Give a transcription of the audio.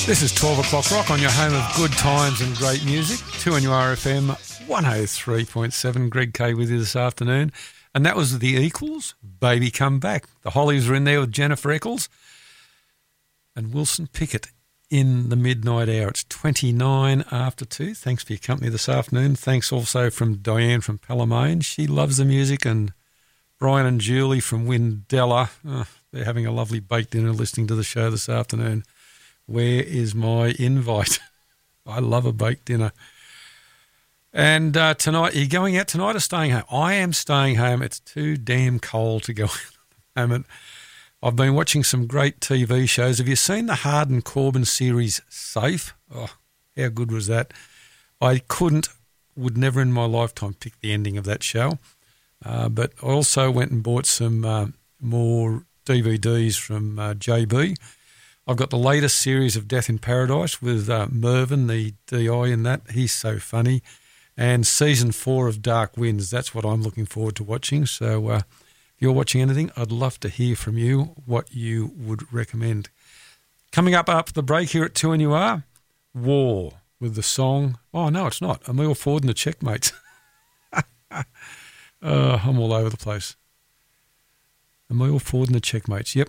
This is 12 o'clock rock on your home of good times and great music. 2NURFM 103.7. Greg Kay with you this afternoon. And that was The Equals, Baby Come Back. The Hollies were in there with Jennifer Eccles and Wilson Pickett in the midnight hour. It's 29 after 2. Thanks for your company this afternoon. Thanks also from Diane from Palomane. She loves the music. And Brian and Julie from Windella. Oh, they're having a lovely baked dinner listening to the show this afternoon. Where is my invite? I love a baked dinner. And tonight, are you going out tonight or staying home? I am staying home. It's too damn cold to go out at the moment. I've been watching some great TV shows. Have you seen the Hardin Corbin series Safe? Oh, how good was that? I would never in my lifetime pick the ending of that show. But I also went and bought some more DVDs from JB. I've got the latest series of Death in Paradise with Mervyn, the DI in that. He's so funny. And season 4 of Dark Winds. That's what I'm looking forward to watching. So if you're watching anything, I'd love to hear from you what you would recommend. Coming up after the break here at 2NUR, War with the song. Oh, no, it's not. Emile Ford and the Checkmates. I'm all over the place. Emile Ford and the Checkmates. Yep.